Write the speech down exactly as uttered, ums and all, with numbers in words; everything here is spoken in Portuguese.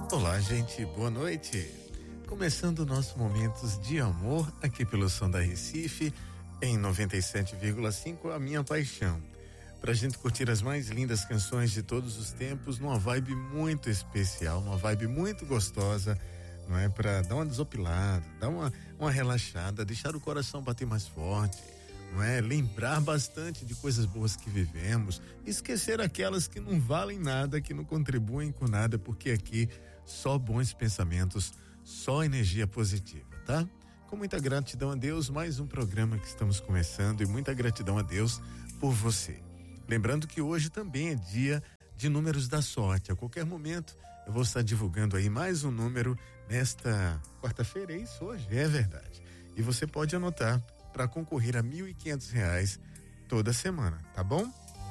Olá, gente, boa noite. Começando o nosso Momentos de Amor aqui pelo Som da Recife, em noventa e sete vírgula cinco, a minha paixão. Pra gente curtir as mais lindas canções de todos os tempos, numa vibe muito especial, uma vibe muito gostosa, não é? Pra dar uma desopilada, dar uma, uma relaxada, deixar o coração bater mais forte, não é? Lembrar bastante de coisas boas que vivemos, esquecer aquelas que não valem nada, que não contribuem com nada, porque aqui só bons pensamentos, só energia positiva, tá? Com muita gratidão a Deus, mais um programa que estamos começando, e muita gratidão a Deus por você. Lembrando que hoje também é dia de números da sorte. A qualquer momento eu vou estar divulgando aí mais um número nesta quarta-feira, é isso hoje? É verdade. E você pode anotar para concorrer a mil e quinhentos reais toda semana, tá bom?